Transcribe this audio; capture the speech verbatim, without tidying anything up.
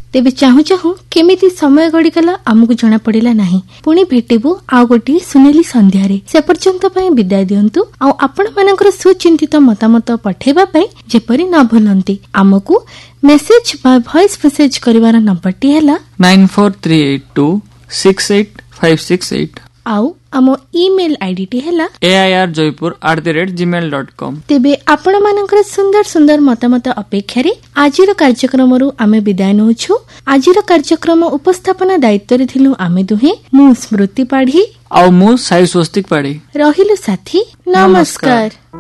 तेबे चाहू चाहू केमिति समय गड़ीगला आमको जना पड़िला नाही। पुणी भेटिबु आउ गोटी सुनेली संध्यारे। से पर्यंत पई विदाय दियंतु। आ आपण मानकर सुचिंतित मतामत पठेबा पई जेपरि न भूलंती। आमको मेसेज बा वॉइस मेसेज करिवार नंबरटी हैला nine four three eight to six eight five six eight. आउ आमो ईमेल आईडी टी हैला ए I R Jaipur at the rate Gmail dot com. तेबे आपण मानकर सुंदर सुंदर मतामत अपेक्षा रे आजिर कार्यक्रम रु आमे विदाय नउछु। आजिर कार्यक्रम उपस्थापना दायित्व रे थिलु आमे दुहे मु स्मृति पाढ़ी आउ मु साई स्वस्तिक पाढ़ी। रहिलु साथी नमस्कार, नमस्कार।